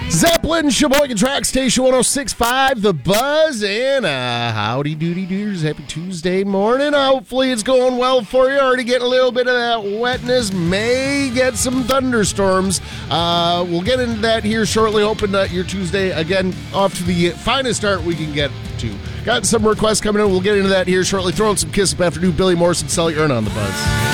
Zeppelin, Sheboygan Track Station 106.5, The Buzz, and howdy doody doers. Happy Tuesday morning. Hopefully it's going well for you. Already getting a little bit of that wetness. May get some thunderstorms. We'll get into that here shortly. Hoping that your Tuesday, again, off to the finest start we can get to. Got some requests coming in. We'll get into that here shortly. Throwing some Kiss Up after new Billy Morrison, Sell Your Earn on The Buzz.